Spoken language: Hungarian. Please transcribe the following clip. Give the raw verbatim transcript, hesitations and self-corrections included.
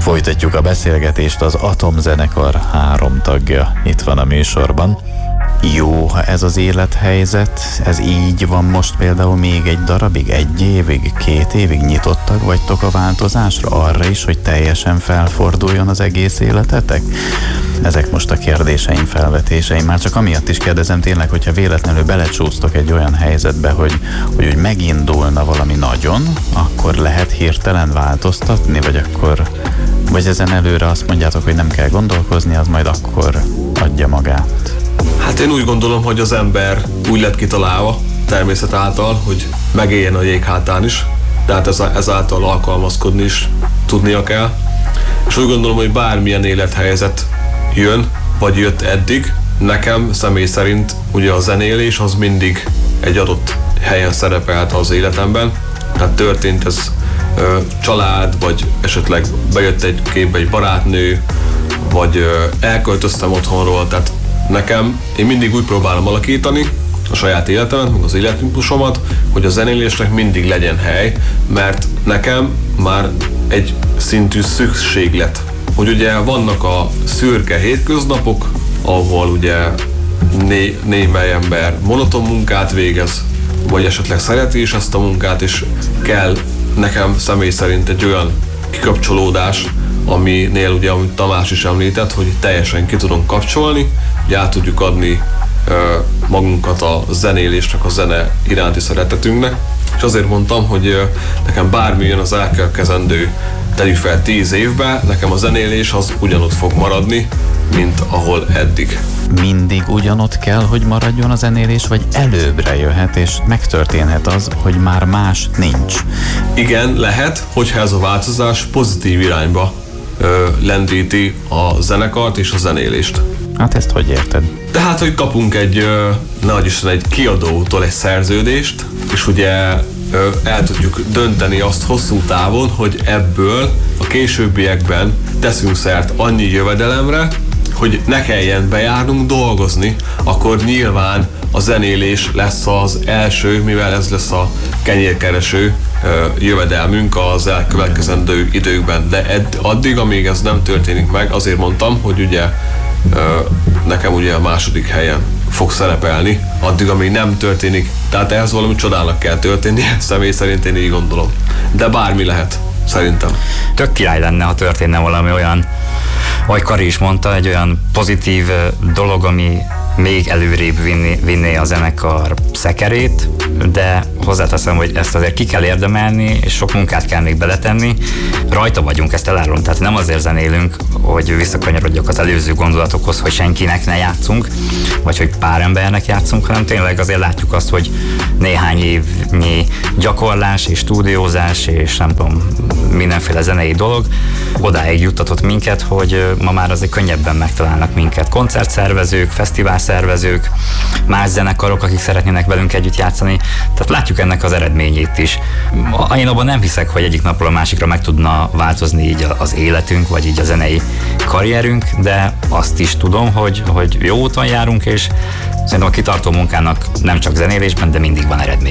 Folytatjuk a beszélgetést, az Atomzenekar három tagja itt van a műsorban. Jó, ha ez az élethelyzet, ez így van most például még egy darabig, egy évig, két évig nyitottak vagytok a változásra, arra is, hogy teljesen felforduljon az egész életetek? Ezek most a kérdéseim, felvetéseim. Már csak amiatt is kérdezem tényleg, hogyha véletlenül belecsúsztok egy olyan helyzetbe, hogy, hogy úgy megindulna valami nagyon, akkor lehet hirtelen változtatni, vagy akkor, vagy ezen előre azt mondjátok, hogy nem kell gondolkozni, az majd akkor adja magát? Hát én úgy gondolom, hogy az ember úgy lett kitalálva természet által, hogy megéljen a jég hátán is, tehát ez, ezáltal alkalmazkodni is tudnia kell. És úgy gondolom, hogy bármilyen élethelyzet jön, vagy jött eddig, nekem személy szerint ugye a zenélés az mindig egy adott helyen szerepelt az életemben. Tehát történt ez ö, család, vagy esetleg bejött egy képbe egy barátnő, vagy ö, elköltöztem otthonról, tehát nekem, én mindig úgy próbálom alakítani a saját életemet, meg az életmódosomat, hogy a zenélésnek mindig legyen hely, mert nekem már egy szintű szükséglet. Hogy ugye vannak a szürke hétköznapok, ahol ugye né, némely ember monoton munkát végez, vagy esetleg szereti is ezt a munkát, és kell nekem személy szerint egy olyan kikapcsolódás, aminél ugye, amit Tamás is említett, hogy teljesen ki tudunk kapcsolni, hogy át tudjuk adni ö, magunkat a zenélésnek, a zene iránti szeretetünknek. És azért mondtam, hogy ö, nekem bármi jön az elkövetkezendő, tegyük fel tíz évben, nekem a zenélés az ugyanott fog maradni, mint ahol eddig. Mindig ugyanott kell, hogy maradjon a zenélés, vagy előbbre jöhet, és megtörténhet az, hogy már más nincs? Igen, lehet, hogyha ez a változás pozitív irányba ö, lendíti a zenekart és a zenélést. Hát ezt hogy érted? Tehát, hogy kapunk egy, ö, nehogy Isten, egy kiadótól egy szerződést, és ugye ö, el tudjuk dönteni azt hosszú távon, hogy ebből a későbbiekben teszünk szert annyi jövedelemre, hogy ne kelljen bejárnunk dolgozni, akkor nyilván a zenélés lesz az első, mivel ez lesz a kenyérkereső ö, jövedelmünk az elkövetkezendő időkben. De edd, addig, amíg ez nem történik meg, azért mondtam, hogy ugye ö, nekem ugye a második helyen fog szerepelni, addig, amíg nem történik. Tehát ehhez valami csodának kell történnie, személy szerint én így gondolom. De bármi lehet, szerintem. Tök király lenne, ha történne valami olyan, ahogy Kari is mondta, egy olyan pozitív dolog, ami még előrébb vinné, vinné a zenekar szekerét, de hozzáteszem, hogy ezt azért ki kell érdemelni, és sok munkát kell még beletenni. Rajta vagyunk, ezt elárulom, tehát nem azért zenélünk, hogy visszakanyarodjak az előző gondolatokhoz, hogy senkinek ne játszunk, vagy hogy pár embernek játszunk, hanem tényleg azért látjuk azt, hogy néhány évnyi gyakorlás és stúdiózás, és nem tudom, mindenféle zenei dolog odáig juttatott minket, hogy ma már azért könnyebben megtalálnak minket koncertszervezők, fesztiválszervezők, más zenekarok, akik szeretnének velünk együtt játszani. Tehát látjuk ennek az eredményét is. Én abban nem hiszek, hogy egyik napról a másikra meg tudna változni így az életünk, vagy így a zenei karrierünk, de azt is tudom, hogy, hogy jó úton járunk, és szerintem a kitartó munkának nem csak zenélésben, de mindig van eredmény.